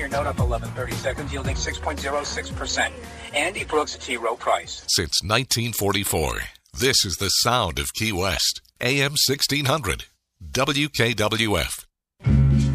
10-year note up 11.30 seconds, yielding 6.06%. Andy Brooks, T. Rowe Price. Since 1944, this is the sound of Key West. AM 1600. WKWF.